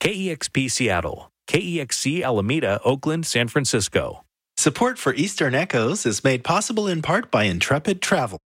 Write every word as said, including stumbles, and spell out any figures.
K E X P Seattle, K E X C Alameda, Oakland, San Francisco. Support for Eastern Echoes is made possible in part by Intrepid Travel.